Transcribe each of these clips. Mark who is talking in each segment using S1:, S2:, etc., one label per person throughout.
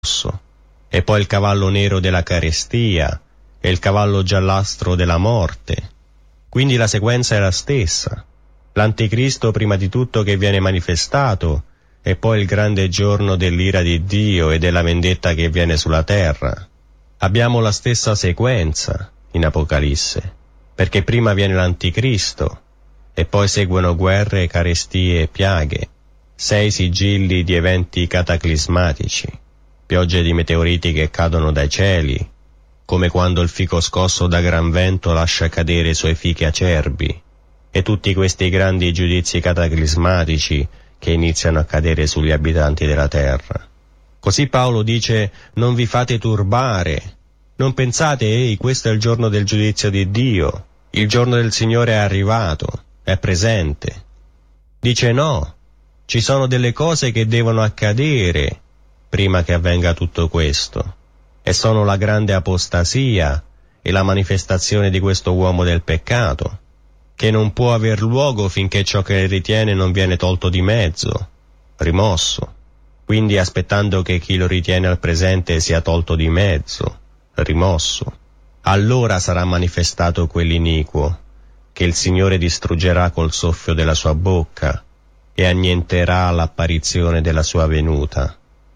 S1: rosso, e poi il cavallo nero della carestia e il cavallo giallastro della morte. Quindi la sequenza è la stessa. L'anticristo prima di tutto che viene manifestato, e poi il grande giorno dell'ira di Dio e della vendetta che viene sulla terra. Abbiamo la stessa sequenza in Apocalisse, perché prima viene l'anticristo, e poi seguono guerre, carestie e piaghe, 6 sigilli di eventi cataclismatici, piogge di meteoriti che cadono dai cieli, come quando il fico scosso da gran vento lascia cadere i suoi fichi acerbi, e tutti questi grandi giudizi cataclismatici che iniziano a cadere sugli abitanti della terra. Così Paolo dice: non vi fate turbare, non pensate, ehi, questo è il giorno del giudizio di Dio, il giorno del Signore è arrivato, è presente. Dice no, ci sono delle cose che devono accadere prima che avvenga tutto questo, e sono la grande apostasia e la manifestazione di questo uomo del peccato, che non può aver luogo finché ciò che ritiene non viene tolto di mezzo, rimosso. Quindi aspettando che chi lo ritiene al presente sia tolto di mezzo, rimosso, allora sarà manifestato quell'iniquo, che il Signore distruggerà col soffio della sua bocca e annienterà l'apparizione della sua venuta.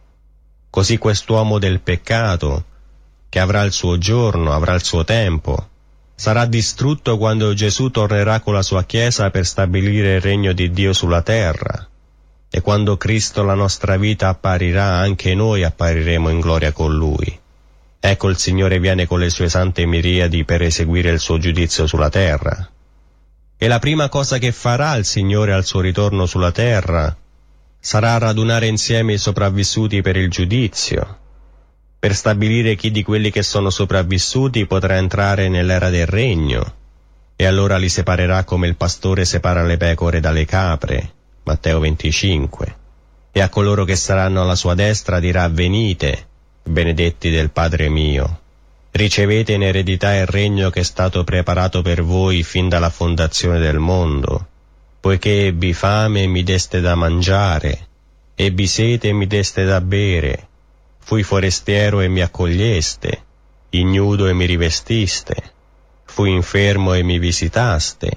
S1: Così quest'uomo del peccato, che avrà il suo giorno, avrà il suo tempo, sarà distrutto quando Gesù tornerà con la sua Chiesa per stabilire il regno di Dio sulla terra. E quando Cristo la nostra vita apparirà, anche noi appariremo in gloria con Lui. Ecco, il Signore viene con le sue sante miriadi per eseguire il suo giudizio sulla terra. E la prima cosa che farà il Signore al suo ritorno sulla terra sarà radunare insieme i sopravvissuti per il giudizio, per stabilire chi di quelli che sono sopravvissuti potrà entrare nell'era del regno, e allora li separerà come il pastore separa le pecore dalle capre, Matteo 25, e a coloro che saranno alla sua destra dirà: venite, benedetti del Padre mio, ricevete in eredità il regno che è stato preparato per voi fin dalla fondazione del mondo, poiché ebbi fame e mi deste da mangiare, ebbi sete e mi deste da bere, fui forestiero e mi accoglieste, ignudo e mi rivestiste, fui infermo e mi visitaste,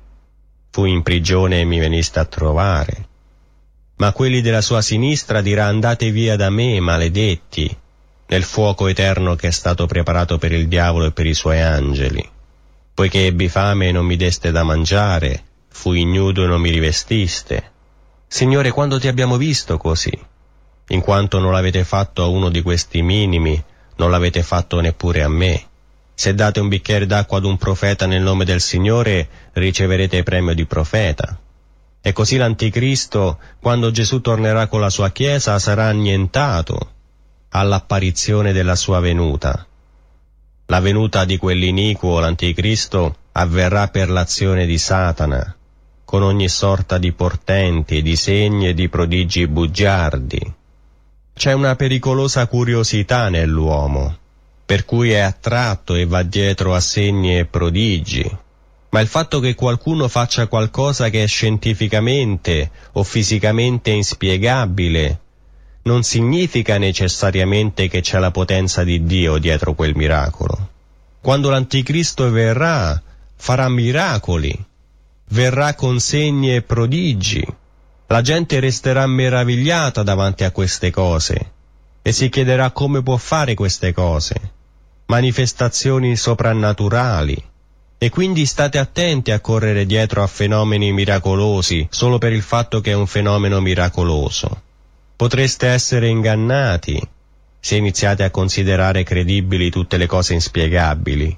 S1: fui in prigione e mi veniste a trovare. Ma quelli della sua sinistra dirà: andate via da me, maledetti, nel fuoco eterno che è stato preparato per il diavolo e per i suoi angeli, poiché ebbi fame e non mi deste da mangiare, fui ignudo e non mi rivestiste. Signore, quando ti abbiamo visto così? In quanto non l'avete fatto a uno di questi minimi, non l'avete fatto neppure a me. Se date un bicchiere d'acqua ad un profeta nel nome del Signore, riceverete il premio di profeta. E così l'anticristo, quando Gesù tornerà con la sua Chiesa, sarà annientato all'apparizione della sua venuta. La venuta di quell'iniquo, l'anticristo, avverrà per l'azione di Satana, con ogni sorta di portenti, di segni e di prodigi bugiardi. C'è una pericolosa curiosità nell'uomo, per cui è attratto e va dietro a segni e prodigi. Ma il fatto che qualcuno faccia qualcosa che è scientificamente o fisicamente inspiegabile non significa necessariamente che c'è la potenza di Dio dietro quel miracolo. Quando l'anticristo verrà, farà miracoli, verrà con segni e prodigi. La gente resterà meravigliata davanti a queste cose e si chiederà come può fare queste cose, manifestazioni soprannaturali. E quindi state attenti a correre dietro a fenomeni miracolosi solo per il fatto che è un fenomeno miracoloso. Potreste essere ingannati se iniziate a considerare credibili tutte le cose inspiegabili.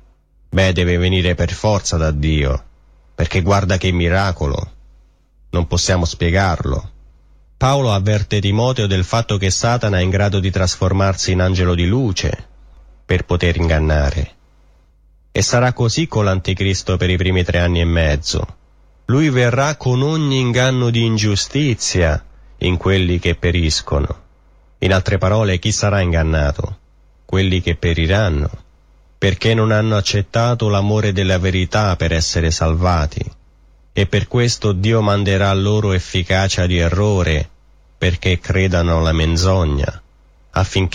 S1: Deve venire per forza da Dio, perché guarda che miracolo, non possiamo spiegarlo. Paolo avverte Timoteo del fatto che Satana è in grado di trasformarsi in angelo di luce per poter ingannare. E sarà così con l'anticristo per i primi 3 anni e mezzo. Lui verrà con ogni inganno di ingiustizia in quelli che periscono. In altre parole, chi sarà ingannato? Quelli che periranno, perché non hanno accettato l'amore della verità per essere salvati. E per questo Dio manderà loro efficacia di errore, perché credano alla menzogna, affinché